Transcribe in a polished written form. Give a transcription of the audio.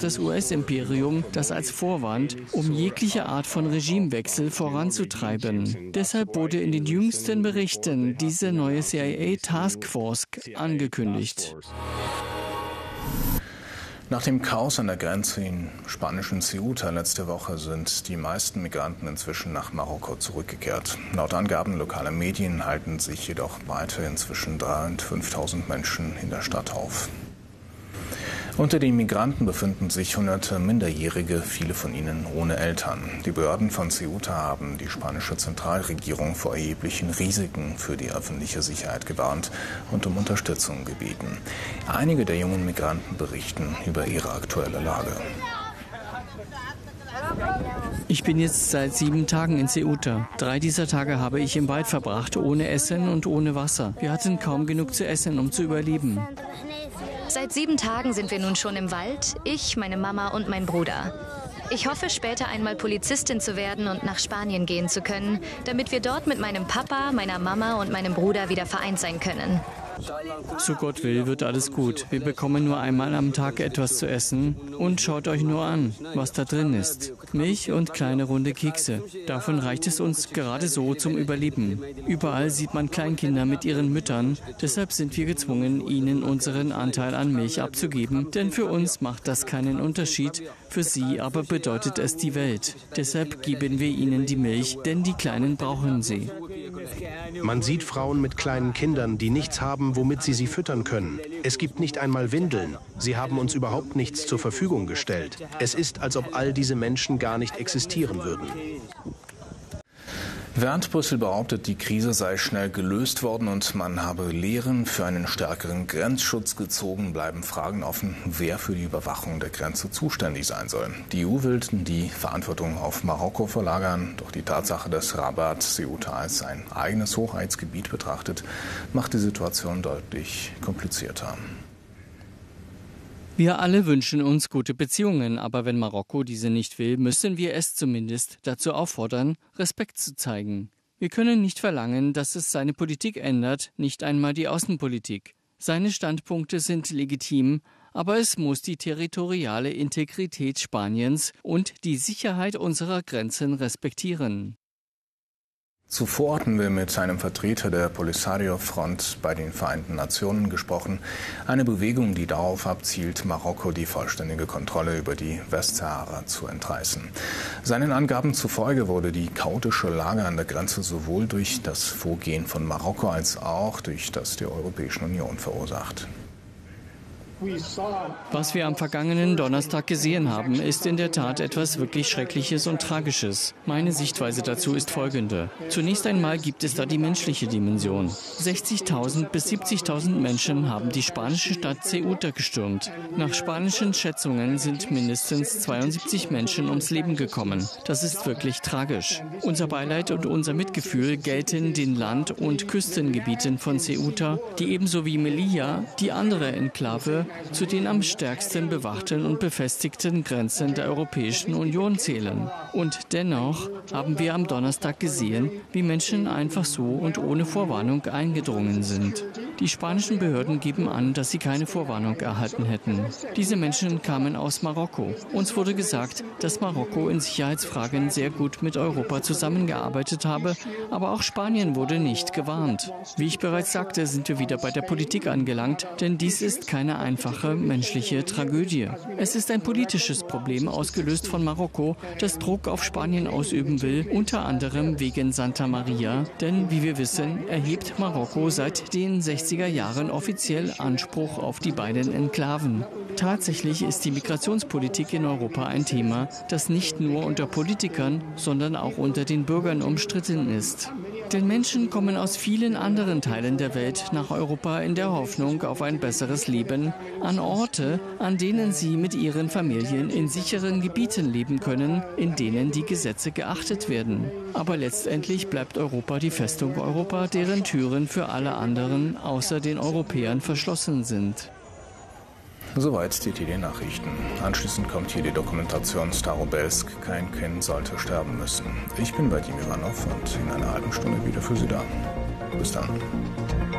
das US-Imperium das als Vorwand, um jegliche Art von Regimewechsel voranzutreiben. Deshalb wurde in den jüngsten Berichten diese neue CIA-Taskforce angekündigt. Nach dem Chaos an der Grenze im spanischen Ceuta letzte Woche sind die meisten Migranten inzwischen nach Marokko zurückgekehrt. Laut Angaben lokaler Medien halten sich jedoch weiterhin zwischen 3.000 und 5.000 Menschen in der Stadt auf. Unter den Migranten befinden sich hunderte Minderjährige, viele von ihnen ohne Eltern. Die Behörden von Ceuta haben die spanische Zentralregierung vor erheblichen Risiken für die öffentliche Sicherheit gewarnt und um Unterstützung gebeten. Einige der jungen Migranten berichten über ihre aktuelle Lage. Ich bin jetzt seit 7 Tagen in Ceuta. 3 dieser Tage habe ich im Wald verbracht, ohne Essen und ohne Wasser. Wir hatten kaum genug zu essen, um zu überleben. Seit 7 Tagen sind wir nun schon im Wald, ich, meine Mama und mein Bruder. Ich hoffe, später einmal Polizistin zu werden und nach Spanien gehen zu können, damit wir dort mit meinem Papa, meiner Mama und meinem Bruder wieder vereint sein können. So Gott will, wird alles gut. Wir bekommen nur einmal am Tag etwas zu essen und schaut euch nur an, was da drin ist. Milch und kleine runde Kekse. Davon reicht es uns gerade so zum Überleben. Überall sieht man Kleinkinder mit ihren Müttern. Deshalb sind wir gezwungen, ihnen unseren Anteil an Milch abzugeben. Denn für uns macht das keinen Unterschied. Für sie aber bedeutet es die Welt. Deshalb geben wir ihnen die Milch, denn die Kleinen brauchen sie. Man sieht Frauen mit kleinen Kindern, die nichts haben, womit sie füttern können. Es gibt nicht einmal Windeln. Sie haben uns überhaupt nichts zur Verfügung gestellt. Es ist, als ob all diese Menschen gar nicht existieren würden. Während Brüssel behauptet, die Krise sei schnell gelöst worden und man habe Lehren für einen stärkeren Grenzschutz gezogen, bleiben Fragen offen, wer für die Überwachung der Grenze zuständig sein soll. Die EU will die Verantwortung auf Marokko verlagern, doch die Tatsache, dass Rabat Ceuta als ein eigenes Hoheitsgebiet betrachtet, macht die Situation deutlich komplizierter. Wir alle wünschen uns gute Beziehungen, aber wenn Marokko diese nicht will, müssen wir es zumindest dazu auffordern, Respekt zu zeigen. Wir können nicht verlangen, dass es seine Politik ändert, nicht einmal die Außenpolitik. Seine Standpunkte sind legitim, aber es muss die territoriale Integrität Spaniens und die Sicherheit unserer Grenzen respektieren. Zuvor hatten wir mit einem Vertreter der Polisario-Front bei den Vereinten Nationen gesprochen, eine Bewegung, die darauf abzielt, Marokko die vollständige Kontrolle über die Westsahara zu entreißen. Seinen Angaben zufolge wurde die chaotische Lage an der Grenze sowohl durch das Vorgehen von Marokko als auch durch das der Europäischen Union verursacht. Was wir am vergangenen Donnerstag gesehen haben, ist in der Tat etwas wirklich Schreckliches und Tragisches. Meine Sichtweise dazu ist folgende. Zunächst einmal gibt es da die menschliche Dimension. 60.000 bis 70.000 Menschen haben die spanische Stadt Ceuta gestürmt. Nach spanischen Schätzungen sind mindestens 72 Menschen ums Leben gekommen. Das ist wirklich tragisch. Unser Beileid und unser Mitgefühl gelten den Land- und Küstengebieten von Ceuta, die ebenso wie Melilla, die andere Enklave, zu den am stärksten bewachten und befestigten Grenzen der Europäischen Union zählen. Und dennoch haben wir am Donnerstag gesehen, wie Menschen einfach so und ohne Vorwarnung eingedrungen sind. Die spanischen Behörden geben an, dass sie keine Vorwarnung erhalten hätten. Diese Menschen kamen aus Marokko. Uns wurde gesagt, dass Marokko in Sicherheitsfragen sehr gut mit Europa zusammengearbeitet habe, aber auch Spanien wurde nicht gewarnt. Wie ich bereits sagte, sind wir wieder bei der Politik angelangt, denn dies ist keine einfache menschliche Tragödie. Es ist ein politisches Problem, ausgelöst von Marokko, das Druck auf Spanien ausüben will, unter anderem wegen Santa Maria, denn wie wir wissen, erhebt Marokko seit den 60er Jahren offiziell Anspruch auf die beiden Enklaven. Tatsächlich ist die Migrationspolitik in Europa ein Thema, das nicht nur unter Politikern, sondern auch unter den Bürgern umstritten ist. Denn Menschen kommen aus vielen anderen Teilen der Welt nach Europa in der Hoffnung auf ein besseres Leben, an Orte, an denen sie mit ihren Familien in sicheren Gebieten leben können, in denen die Gesetze geachtet werden. Aber letztendlich bleibt Europa die Festung Europa, deren Türen für alle anderen außer den Europäern verschlossen sind. Soweit die TD-Nachrichten. Anschließend kommt hier die Dokumentation Starobesk, kein Kind sollte sterben müssen. Ich bin Vadim Ivanov und in einer halben Stunde wieder für Sie da. Bis dann.